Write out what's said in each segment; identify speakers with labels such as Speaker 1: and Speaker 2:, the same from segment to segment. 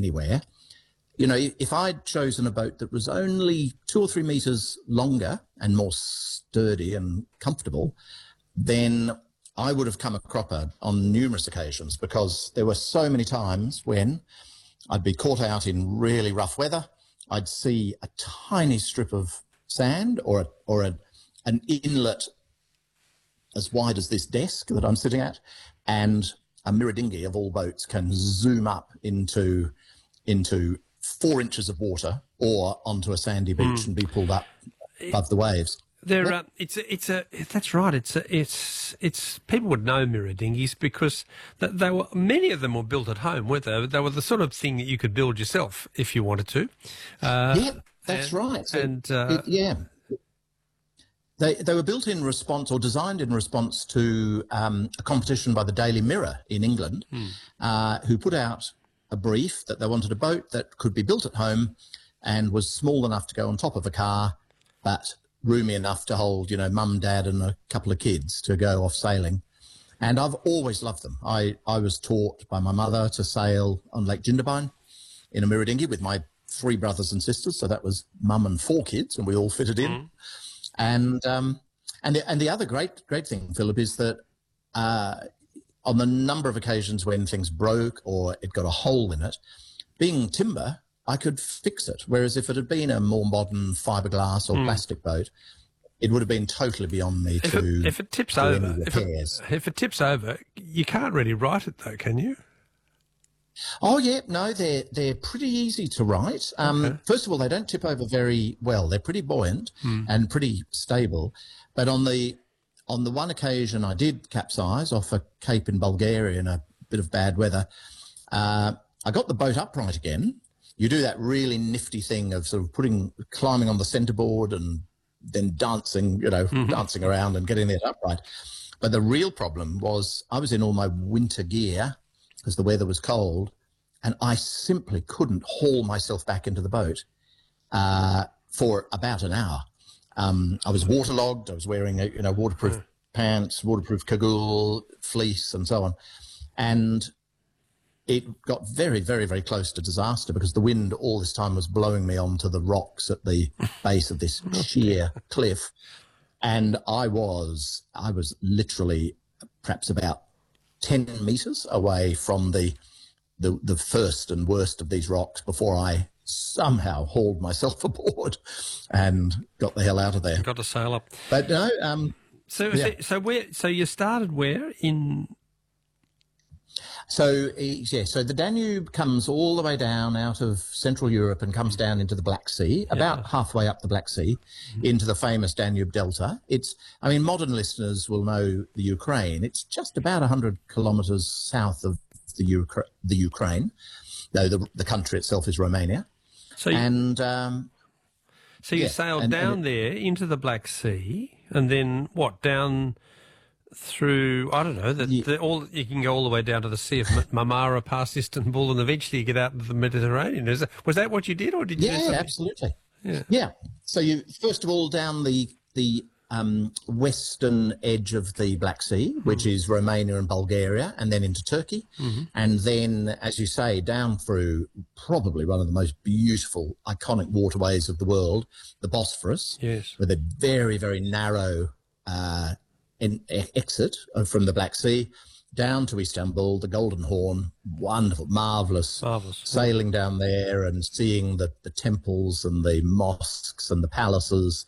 Speaker 1: anywhere. You know, if I'd chosen a boat that was only 2 or 3 meters longer and more sturdy and comfortable, then I would have come a cropper on numerous occasions, because there were so many times when I'd be caught out in really rough weather. I'd see a tiny strip of sand or an inlet as wide as this desk that I'm sitting at, and a Mirrodinghi of all boats can zoom up into 4 inches of water or onto a sandy beach and be pulled up above the waves.
Speaker 2: That's right. It's people would know Mirrodinghis because many of them were built at home, weren't they? They were the sort of thing that you could build yourself if you wanted to.
Speaker 1: That's right. They were built in response, or designed in response to a competition by the Daily Mirror in England, who put out a brief that they wanted a boat that could be built at home and was small enough to go on top of a car, but roomy enough to hold, you know, mum, dad and a couple of kids to go off sailing. And I've always loved them. I was taught by my mother to sail on Lake Jindabyne in a Mirrodinghi with my 3 brothers and sisters. So that was mum and 4 kids, and we all fitted in. And the other great thing, Philip, is that on the number of occasions when things broke or it got a hole in it, being timber, I could fix it. Whereas if it had been a more modern fiberglass or plastic boat, it would have been totally beyond me
Speaker 2: if it tips over. If it tips over, you can't really right it though, can you?
Speaker 1: Oh yeah, no, they're pretty easy to right. Okay. First of all, they don't tip over very well. They're pretty buoyant and pretty stable. But on the one occasion I did capsize off a cape in Bulgaria in a bit of bad weather, I got the boat upright again. You do that really nifty thing of sort of climbing on the centerboard and then dancing, dancing around and getting it upright. But the real problem was I was in all my winter gear because the weather was cold, and I simply couldn't haul myself back into the boat for about an hour. I was waterlogged. I was wearing waterproof pants, waterproof cagoule, fleece, and so on. And it got very, very, very close to disaster because the wind all this time was blowing me onto the rocks at the base of this sheer cliff. And I was literally perhaps about 10 metres away from the first and worst of these rocks before I somehow hauled myself aboard and got the hell out of there.
Speaker 2: Got to sail up.
Speaker 1: But no.
Speaker 2: So you started where in?
Speaker 1: So the Danube comes all the way down out of Central Europe and comes down into the Black Sea, about halfway up the Black Sea, into the famous Danube Delta. Modern listeners will know the Ukraine. It's just about 100 kilometres south of the Ukraine, though the country itself is Romania.
Speaker 2: So you sailed down there into the Black Sea, and then what, down through, I don't know, you can go all the way down to the Sea of Marmara past Istanbul, and eventually you get out into the Mediterranean. Was that what you did, or did you do something?
Speaker 1: Absolutely. Yeah. So you, first of all, down the western edge of the Black Sea, which is Romania and Bulgaria, and then into Turkey. And then, as you say, down through probably one of the most beautiful, iconic waterways of the world, the Bosphorus, with a very, very narrow exit from the Black Sea down to Istanbul, the Golden Horn. Wonderful, marvellous. Sailing down there and seeing the temples and the mosques and the palaces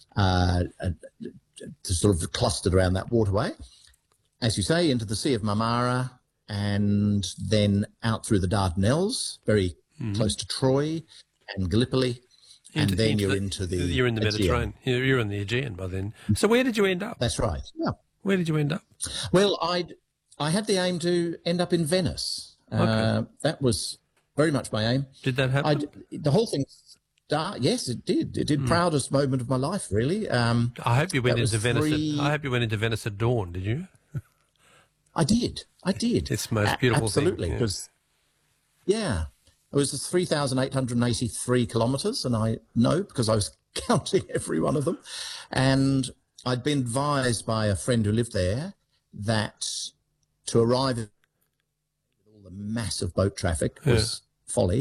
Speaker 1: sort of clustered around that waterway. As you say, into the Sea of Marmara, and then out through the Dardanelles, very close to Troy and Gallipoli. And then you're in the
Speaker 2: Mediterranean. You're in the Aegean by then. So where did you end up?
Speaker 1: That's right. Yeah.
Speaker 2: Where did you end up?
Speaker 1: Well, I had the aim to end up in Venice. That was very much my aim.
Speaker 2: Did that happen?
Speaker 1: The whole thing. Yes, it did. It did. Proudest moment of my life, really.
Speaker 2: I hope you went into Venice. I hope you went into Venice at dawn. Did you?
Speaker 1: I did.
Speaker 2: It's the most beautiful
Speaker 1: absolutely,
Speaker 2: thing.
Speaker 1: Because it was 3,883 kilometres, and I know because I was counting every one of them. And I'd been advised by a friend who lived there that to arrive with all the massive boat traffic was folly.